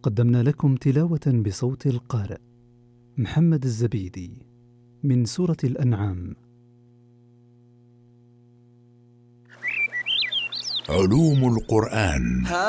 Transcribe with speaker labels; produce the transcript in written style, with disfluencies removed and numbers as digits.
Speaker 1: قدمنا لكم تلاوة بصوت القارئ محمد الزبيدي من سورة الأنعام.
Speaker 2: علوم القرآن.